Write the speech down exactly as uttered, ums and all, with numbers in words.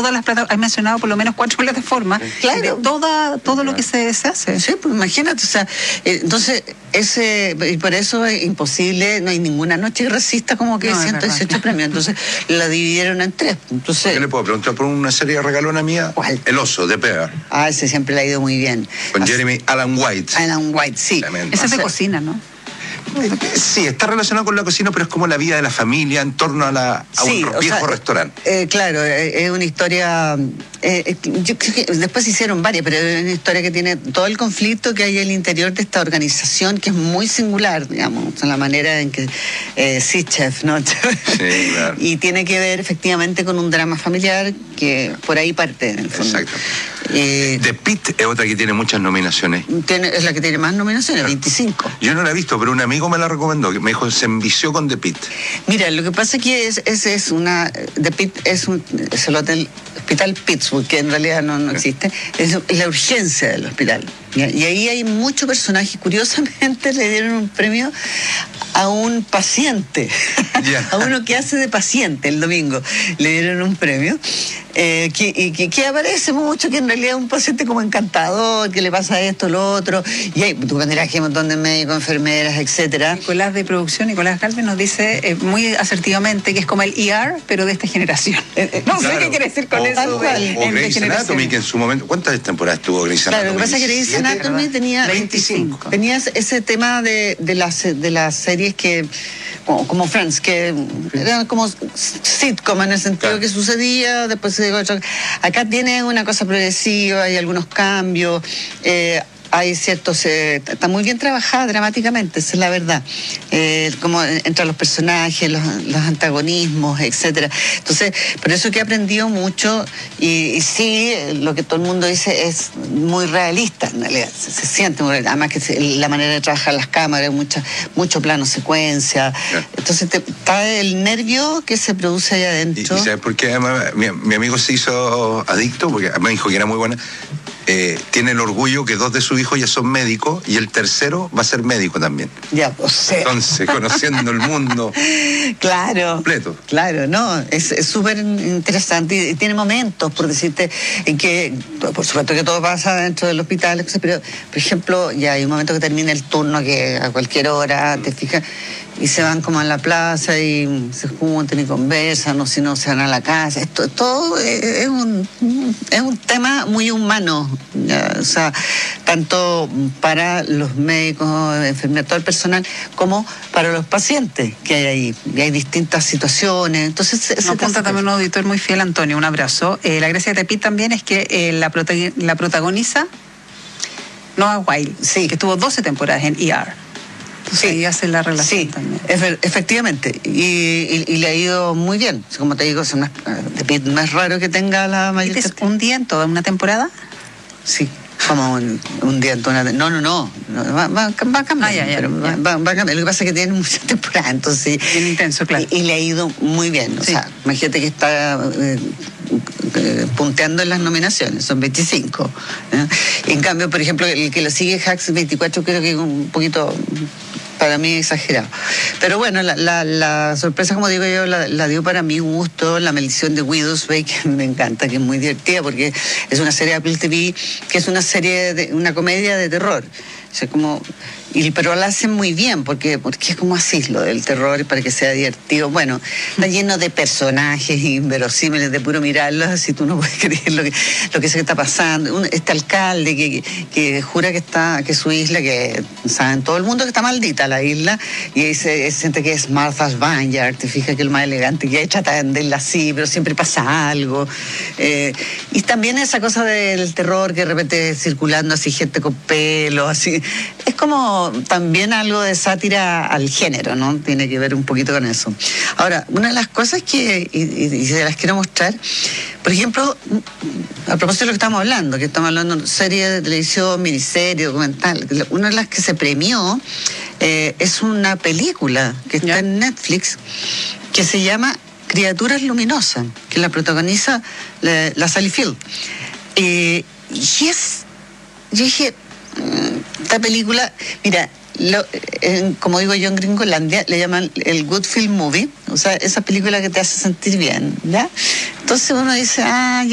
todas las plataformas, has mencionado por lo menos cuatro plataformas, claro, de toda, todo claro. lo que se, se hace. Sí, pues imagínate, o sea, eh, entonces, ese, y por eso es imposible, no hay ninguna noche racista como que no, ciento dieciocho premios, entonces la dividieron en tres. Entonces, yo le puedo preguntar por una serie regalona mía. ¿Cuál? El Oso, de Pear. Ah, ese siempre le ha ido muy bien. Con Así, Jeremy Allen White. Allen White, sí. Ese es de cocina, ¿no? Sí, está relacionado con la cocina, pero es como la vida de la familia en torno a, la, a sí, un viejo sea, restaurante. Eh, claro, es una historia... Eh, yo creo que después se hicieron varias, pero es una historia que tiene todo el conflicto que hay en el interior de esta organización, que es muy singular, digamos, en la manera en que... Eh, sí, chef, ¿no? Sí, claro. Y tiene que ver efectivamente con un drama familiar que por ahí parte, en el fondo. Exacto. Eh, The Pit es otra que tiene muchas nominaciones. Tiene, es la que tiene más nominaciones, claro. veinticinco. Yo no la he visto, pero un amigo me la recomendó, que me dijo, se envició con The Pit. Mira, lo que pasa es que es, es, es una... The Pit es, un, es el hotel, Hospital Pittsburgh, que en realidad no, no existe, es la urgencia del hospital. Y ahí hay muchos personajes. Curiosamente le dieron un premio a un paciente, yeah. a uno que hace de paciente el domingo. Le dieron un premio eh, que, y que, que aparece mucho, que en realidad es un paciente como encantador, que le pasa esto, lo otro. Y hay, tú vendrás que hay un montón de médicos, enfermeras, etcétera. Nicolás de producción, Nicolás Galvez, nos dice eh, muy asertivamente que es como el E R, pero de esta generación. Eh, eh, no claro. sé qué quiere decir con o, eso. O, de, o Grey's Anatomy, que en su momento... ¿Cuántas temporadas tuvo Grey's Anatomy? Claro, lo que pasa es que Grey's Anatomy tenía veinticinco. Tenías ese tema de, de, las, de las series que, como, como Friends, que eran como sitcom en el sentido claro. que sucedía, después se dijo, acá tiene una cosa progresiva, hay algunos cambios, eh, hay ciertos, eh, está muy bien trabajada dramáticamente, esa es la verdad, eh, como entre los personajes, los, los antagonismos, etcétera. Entonces, por eso que he aprendido mucho y, y sí, lo que todo el mundo dice es muy realista, en realidad, se, se siente muy realista, además que se, la manera de trabajar las cámaras, mucha, mucho plano secuencia, yeah. entonces te, está el nervio que se produce ahí adentro. ¿Y, y sabes por qué? Además, mi, mi amigo se hizo adicto, porque me dijo que era muy buena. Eh, tiene el orgullo que dos de sus hijos ya son médicos y el tercero va a ser médico también. Ya, o sea. Entonces, conociendo el mundo claro, completo. Claro, no, es súper interesante y, y tiene momentos, por decirte, en que, por supuesto que todo pasa dentro del hospital, pero, por ejemplo, ya hay un momento que termina el turno que a cualquier hora, te fijas, y se van como a la plaza y se juntan y conversan, o si no se van a la casa. Esto todo es un, es un tema muy humano, ¿ya? O sea, tanto para los médicos, enfermeros, todo el personal, como para los pacientes que hay ahí. Y hay distintas situaciones. Entonces, nos apunta también un auditor muy fiel, Antonio, un abrazo. Eh, la gracia de Tepit también es que eh, la, prota- la protagoniza Noah Wyle, sí, que estuvo doce temporadas en E R. Sí, ahí hace la relación sí, también. Efe, efectivamente, y, y, y le ha ido muy bien. Como te digo, es más, más raro que tenga la mayor. ¿Es un día en toda una temporada? Sí, como un, un día en toda una temporada. No, no, no, va, va, va a cambiar. Ah, ya, ya, pero ya. Va, va a cambiar. Lo que pasa es que tiene muchas temporadas, entonces. Bien intenso, claro. Y, y le ha ido muy bien. O sí. sea, imagínate que está. Eh, punteando en las nominaciones, son veinticinco. ¿eh? En cambio, por ejemplo, el que lo sigue, Hacks veinticuatro, creo que es un poquito, para mí, exagerado. Pero bueno, la, la, la sorpresa, como digo yo, la, la dio para mi gusto La Maldición de Widows Bay, que me encanta, que es muy divertida, porque es una serie de Apple T V, que es una serie, de, una comedia de terror. O sea, como... Y, pero la hacen muy bien, porque, porque es como así, lo del terror, para que sea divertido. Bueno, está lleno de personajes inverosímiles, de puro mirarlos, así tú no puedes creer lo que, lo que se está pasando. Un, este alcalde que, que, que jura que está que su isla, que saben todo el mundo que está maldita la isla, y ahí se, se siente que es Martha's Vineyard, te fijas que es el más elegante, que ahí trata de venderla así, pero siempre pasa algo. Eh, y también esa cosa del terror que de repente circulando así, gente con pelo, así. Es como también algo de sátira al género, ¿no? Tiene que ver un poquito con eso. Ahora, una de las cosas que, y, y se las quiero mostrar, por ejemplo, a propósito de lo que estamos hablando, que estamos hablando de serie de televisión, miniserie, documental, una de las que se premió eh, es una película que está ¿Ya? en Netflix, que se llama Criaturas Luminosas, que la protagoniza la, la Sally Field. Eh, y es, yo dije, esta película, mira, lo, eh, como digo yo en Gringolandia, le llaman el good film movie, o sea, esa película que te hace sentir bien, ¿ya? Entonces uno dice, ah,